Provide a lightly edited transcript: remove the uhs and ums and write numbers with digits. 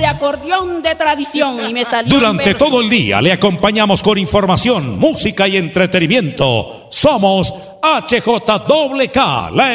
acordeón de tradición y me salió. Durante todo el día le acompañamos con información, música y entretenimiento. Somos HJWK, la